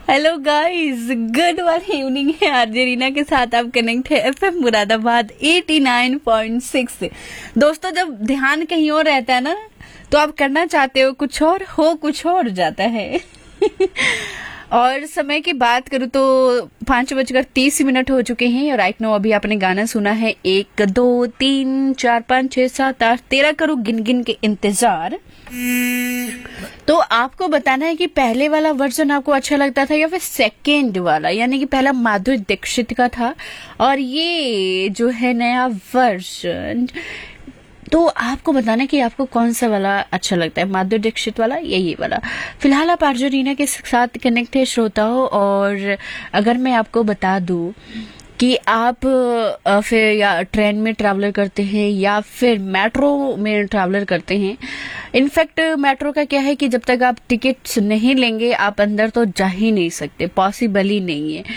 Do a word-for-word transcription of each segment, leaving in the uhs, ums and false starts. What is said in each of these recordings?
Hello guys, good morning evening है। RJ Reena के साथ आप कनेक्ट है FM Moradabad eighty nine point six से। दोस्तों, जब ध्यान कहीं और रहता है ना, तो आप करना चाहते हो कुछ और, हो कुछ और जाता है। और समय की बात करूँ तो पांच बजकर तीस मिनट हो चुके हैं और राइट नो अभी आपने गाना सुना है एक दो तीन चार पाँच छह सात आठ तेरह करो गिन गिन के इंतजार। तो आपको बताना है कि पहले वाला वर्जन आपको अच्छा लगता था या फिर सेकेंड वाला, यानी कि पहला माधुरी दीक्षित का था और ये जो है नया वर्जन। तो आपको बताना है कि आपको कौन सा वाला अच्छा लगता है, माधुरी दीक्षित वाला या ये वाला। फिलहाल आप आरजे रीना के साथ कनेक्ट है श्रोताओं। और अगर मैं आपको बता दूं कि आप फिर या ट्रेन में ट्रैवलर करते हैं या फिर मेट्रो में ट्रैवलर करते हैं। इनफैक्ट मेट्रो का क्या है कि जब तक आप टिकट्स नहीं लेंगे आप अंदर तो जा ही नहीं सकते, पॉसिबल ही नहीं है।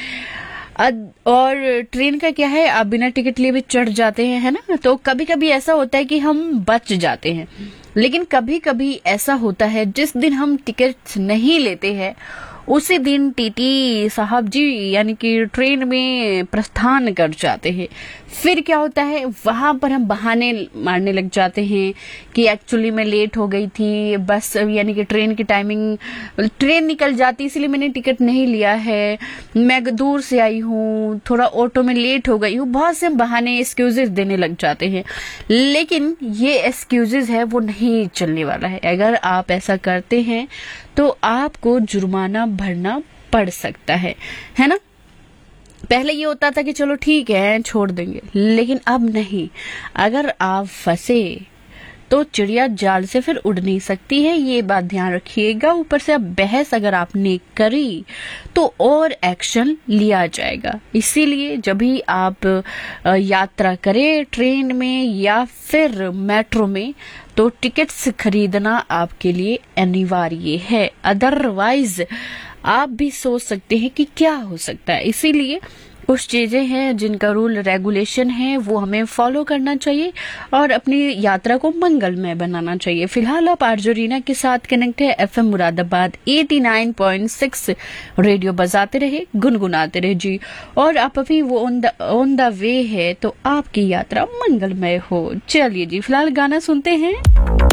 और ट्रेन का क्या है, आप बिना टिकट लिए भी चढ़ जाते हैं, है ना। तो कभी कभी ऐसा होता है कि हम बच जाते हैं, लेकिन कभी कभी ऐसा होता है जिस दिन हम टिकट नहीं लेते हैं उसी दिन टीटी साहब जी यानी कि ट्रेन में प्रस्थान कर जाते हैं। फिर क्या होता है, वहां पर हम बहाने मारने लग जाते हैं कि एक्चुअली मैं लेट हो गई थी, बस यानी कि ट्रेन की टाइमिंग, ट्रेन निकल जाती इसलिए मैंने टिकट नहीं लिया है, मैं दूर से आई हूँ, थोड़ा ऑटो में लेट हो गई हूँ। बहुत से बहाने एक्सक्यूजेस देने लग जाते हैं, लेकिन ये एक्सक्यूजेस है वो नहीं चलने वाला है। अगर आप ऐसा करते हैं तो आपको जुर्माना भरना पड़ सकता है, है ना। पहले ये होता था कि चलो ठीक है छोड़ देंगे, लेकिन अब नहीं। अगर आप फंसे तो चिड़िया जाल से फिर उड़ नहीं सकती है, ये बात ध्यान रखिएगा। ऊपर से अब बहस अगर आपने करी तो और एक्शन लिया जाएगा। इसीलिए जब भी आप यात्रा करें ट्रेन में या फिर मेट्रो में तो टिकट्स खरीदना आपके लिए अनिवार्य है। अदरवाइज आप भी सोच सकते हैं कि क्या हो सकता है। इसीलिए कुछ चीजें हैं जिनका रूल रेगुलेशन है वो हमें फॉलो करना चाहिए और अपनी यात्रा को मंगलमय बनाना चाहिए। फिलहाल आप आरजे रीना के साथ कनेक्ट है FM Moradabad eighty nine point six. Radio बजाते रहे, गुनगुनाते रहे जी। और आप अभी वो on the on the way है तो आपकी यात्रा मंगलमय हो। चलिए जी, फिलहाल गाना सुनते हैं।